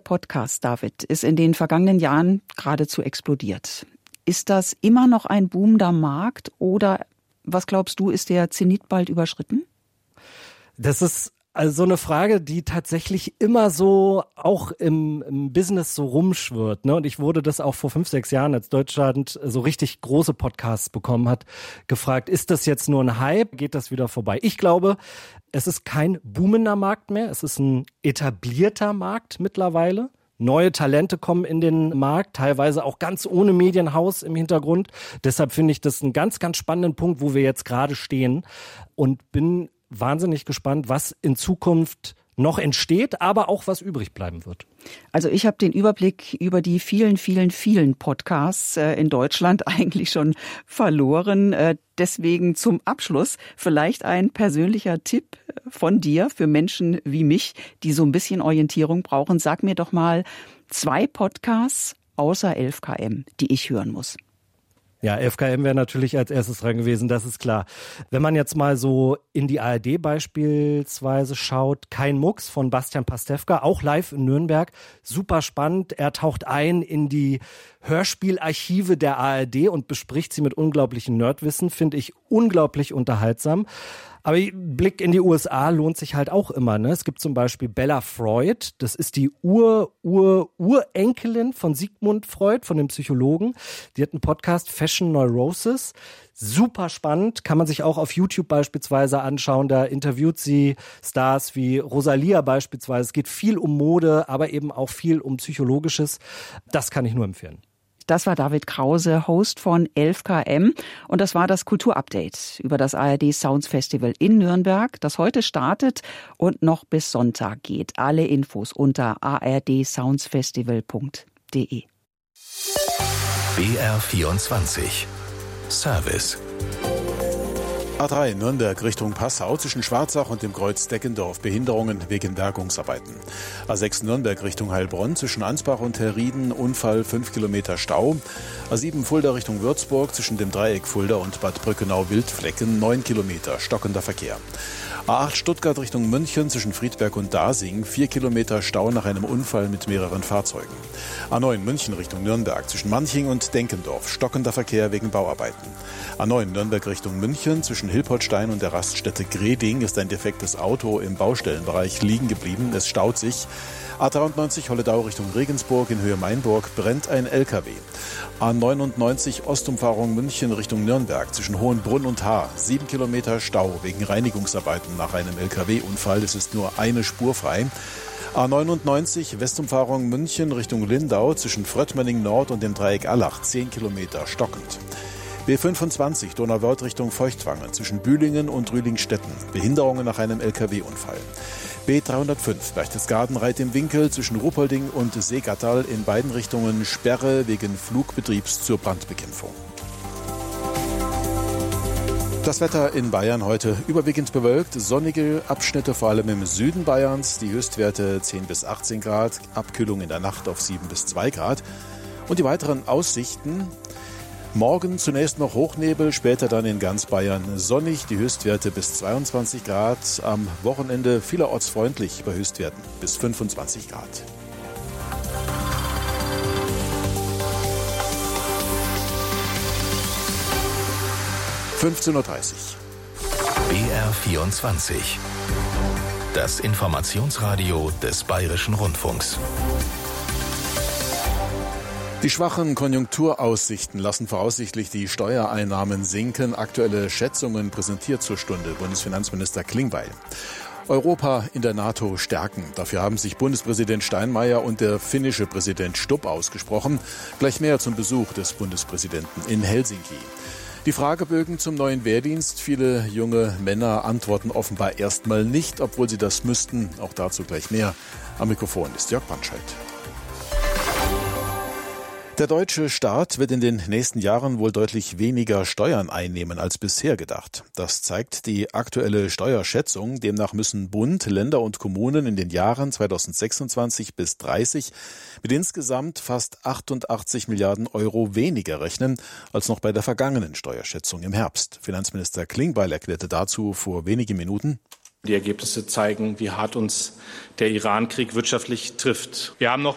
Podcast, David, ist in den vergangenen Jahren geradezu explodiert. Ist das immer noch ein boomender Markt oder, was glaubst du, ist der Zenit bald überschritten? Das ist also so eine Frage, die tatsächlich immer so auch im Business so rumschwirrt, ne? Und ich wurde das auch vor 5, 6 Jahren, als Deutschland so richtig große Podcasts bekommen hat, gefragt, ist das jetzt nur ein Hype? Geht das wieder vorbei? Ich glaube, es ist kein boomender Markt mehr. Es ist ein etablierter Markt mittlerweile. Neue Talente kommen in den Markt, teilweise auch ganz ohne Medienhaus im Hintergrund. Deshalb finde ich das einen ganz, ganz spannenden Punkt, wo wir jetzt gerade stehen, und bin wahnsinnig gespannt, was in Zukunft noch entsteht, aber auch was übrig bleiben wird. Also ich habe den Überblick über die vielen, vielen, vielen Podcasts in Deutschland eigentlich schon verloren. Deswegen zum Abschluss vielleicht ein persönlicher Tipp von dir für Menschen wie mich, die so ein bisschen Orientierung brauchen. Sag mir doch mal 2 Podcasts außer 11 km, die ich hören muss. Ja, 11 km wäre natürlich als erstes dran gewesen, das ist klar. Wenn man jetzt mal so in die ARD beispielsweise schaut, Kein Mucks von Bastian Pastewka, auch live in Nürnberg, super spannend. Er taucht ein in die Hörspielarchive der ARD und bespricht sie mit unglaublichem Nerdwissen, finde ich unglaublich unterhaltsam. Aber Blick in die USA lohnt sich halt auch immer, ne? Es gibt zum Beispiel Bella Freud, das ist die Urenkelin von Sigmund Freud, von dem Psychologen. Die hat einen Podcast, Fashion Neurosis. Super spannend, kann man sich auch auf YouTube beispielsweise anschauen. Da interviewt sie Stars wie Rosalia beispielsweise. Es geht viel um Mode, aber eben auch viel um Psychologisches. Das kann ich nur empfehlen. Das war David Krause, Host von 11 km. Und das war das Kulturupdate über das ARD Sounds Festival in Nürnberg, das heute startet und noch bis Sonntag geht. Alle Infos unter ardsoundsfestival.de. BR24 Service. A3 Nürnberg Richtung Passau zwischen Schwarzach und dem Kreuz Deckendorf. Behinderungen wegen Bergungsarbeiten. A6 Nürnberg Richtung Heilbronn zwischen Ansbach und Herrieden. Unfall, 5 Kilometer Stau. A7 Fulda Richtung Würzburg zwischen dem Dreieck Fulda und Bad Brückenau-Wildflecken. 9 Kilometer stockender Verkehr. A8 Stuttgart Richtung München zwischen Friedberg und Dasing. 4 Kilometer Stau nach einem Unfall mit mehreren Fahrzeugen. A9 München Richtung Nürnberg zwischen Manching und Denkendorf. Stockender Verkehr wegen Bauarbeiten. A9 Nürnberg Richtung München zwischen Hilpoltstein und der Raststätte Greding ist ein defektes Auto im Baustellenbereich liegen geblieben. Es staut sich. A93 Holledau Richtung Regensburg in Höhe Mainburg brennt ein LKW. A99 Ostumfahrung München Richtung Nürnberg zwischen Hohenbrunn und Haar. 7 Kilometer Stau wegen Reinigungsarbeiten nach einem LKW-Unfall. Es ist nur eine Spur frei. A99 Westumfahrung München Richtung Lindau zwischen Fröttmanning Nord und dem Dreieck Allach. 10 Kilometer stockend. B25 Donauwörth Richtung Feuchtwangen zwischen Bühlingen und Rühlingstetten. Behinderungen nach einem LKW-Unfall. B305 Berchtesgaden-Reit im Winkel zwischen Ruppolding und Seegatterl in beiden Richtungen Sperre wegen Flugbetriebs zur Brandbekämpfung. Das Wetter in Bayern heute überwiegend bewölkt, sonnige Abschnitte vor allem im Süden Bayerns, die Höchstwerte 10 bis 18 Grad, Abkühlung in der Nacht auf 7 bis 2 Grad. Und die weiteren Aussichten: morgen zunächst noch Hochnebel, später dann in ganz Bayern sonnig, die Höchstwerte bis 22 Grad. Am Wochenende vielerorts freundlich bei Höchstwerten bis 25 Grad. (15:30 Uhr). BR24. Das Informationsradio des Bayerischen Rundfunks. Die schwachen Konjunkturaussichten lassen voraussichtlich die Steuereinnahmen sinken. Aktuelle Schätzungen präsentiert zur Stunde Bundesfinanzminister Klingbeil. Europa in der NATO stärken. Dafür haben sich Bundespräsident Steinmeier und der finnische Präsident Stubb ausgesprochen. Gleich mehr zum Besuch des Bundespräsidenten in Helsinki. Die Fragebögen zum neuen Wehrdienst. Viele junge Männer antworten offenbar erstmal nicht, obwohl sie das müssten. Auch dazu gleich mehr. Am Mikrofon ist Jörg Bandscheid. Der deutsche Staat wird in den nächsten Jahren wohl deutlich weniger Steuern einnehmen als bisher gedacht. Das zeigt die aktuelle Steuerschätzung. Demnach müssen Bund, Länder und Kommunen in den Jahren 2026 bis 2030 mit insgesamt fast 88 Milliarden Euro weniger rechnen als noch bei der vergangenen Steuerschätzung im Herbst. Finanzminister Klingbeil erklärte dazu vor wenigen Minuten: Die Ergebnisse zeigen, wie hart uns der Iran-Krieg wirtschaftlich trifft. Wir haben noch